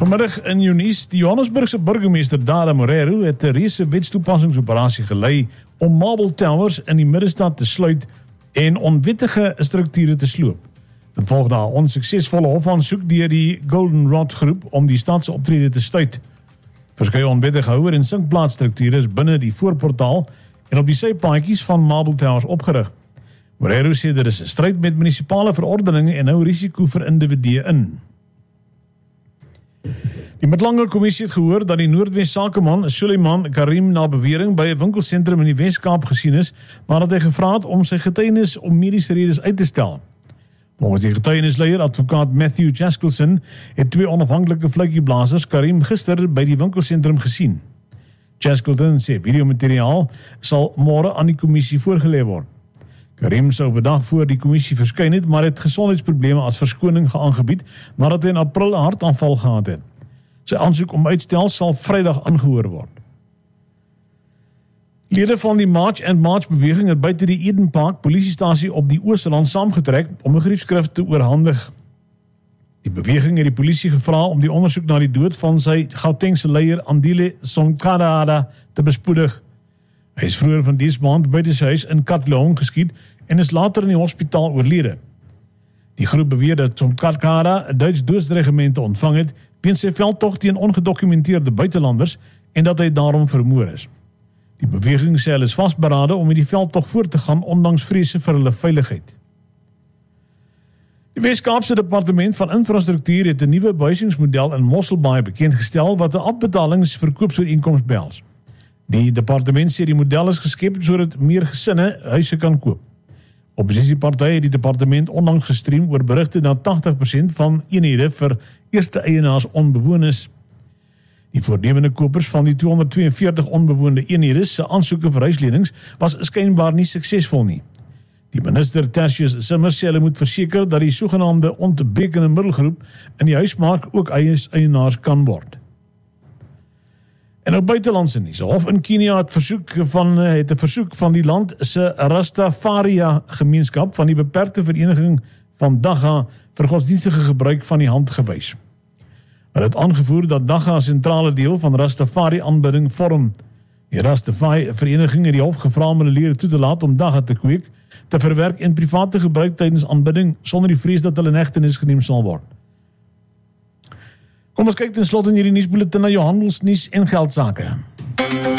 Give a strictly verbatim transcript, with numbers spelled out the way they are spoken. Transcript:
Vanmiddag in Junis, die Johannesburgse burgemeester Dada Moreira het 'n reuse wetstoepassingsoperasie gelei om Marble Towers in die middestad te sluit en onwettige strukture te sloop. Dit volg na 'n onsuksesvolle hofaansoek deur die Golden Rod groep om die stad se optrede te stuit. Verskeie onwettige houer en sinkplaasstrukture is binne die voorportaal en op die sypaadjies van Marble Towers opgerig. Moreira sê dit is 'n stryd met munisipale verordeninge en hou risiko vir individue in. Die Middellange Kommissie het gehoor dat die Noordwes sakeman Suleiman Karim na bewering by 'n winkelsentrum in die Wes-Kaap gesien is, nadat hy gevra het om sy getuienis om mediese redes uit te stel. Volgens die getuienisleier, advokaat Matthew Jaskelson, het twee onafhanklike fluitjieblasers Karim gister by die winkelsentrum gesien. Jaskelson sê videomateriaal sal môre aan die kommissie voorgelê word. Karim sou vandag voor die kommissie verskyn het, maar het gesondheidsprobleme as verskoning geaangebied nadat hy in April 'n hartaanval gehad het. Sy aansoek om uitstel sal Vrydag aangehoor word. Lede van die March and March beweging het buite die Eden Park polisiestasie op die Oosterland saamgetrek om 'n griefskrif te oorhandig. Die beweging het die polisie gevra om die ondersoek na die dood van sy Gautengse leier Andile Sonkarada te bespoedig. Hy is vroeër van dese maand buite sy huis in Katlehong geskiet en is later in die hospitaal oorlede. Die groep beweer dat Sonkarada 'n Duits doodsregiment ontvang het weens sy veldtog teen ongedokumenteerde buitelanders en dat hy daarom vermoor is. Die beweging sê hulle is vasberade om met die veldtog voort te gaan ondanks vrese vir hulle veiligheid. Die Wes-Kaapse Departement van Infrastruktuur het 'n nuwe behuisingsmodel in Mosselbaai bekendgestel wat 'n afbetalingsverkoopsooreenkoms behels. Die departement sê die model is geskep sodat meer gesinne huise kan koop. Opposisiepartye het die departement onlangs gestream oor berigte dat tagtig persent van eenhede vir eerste eienaars onbewoon is. Die voornemende kopers van die tweehonderdtweeënveertig onbewoonde eenhede se aansoeke vir huislenings was skynbaar nie suksesvol nie. Die minister Tertius Simmers sê hulle moet verseker dat die sogenaamde ontbrekende middelgroep in die huismark ook eienaars kan word. En nou buitelandse nuus. Hof in Kenia het versoek van het 'n versoek van die land se Rastafaria gemeenskap van die beperkte vereniging van Dagga vir godsdienstige gebruik van die hand gewys. Hulle het aangevoer dat Dagga 'n sentrale deel van Rastafari aanbidding vorm. Die Rastafari vereniging het die hof gevra om hulle lede toe te laat om Dagga te kweek, te verwerk en private gebruik tydens aanbidding sonder die vrees dat hulle in hegtenis geneem sal word. Kom ons kyk ten slotte in hierdie nuusbulletin na jou handelsnuus en geldsaake.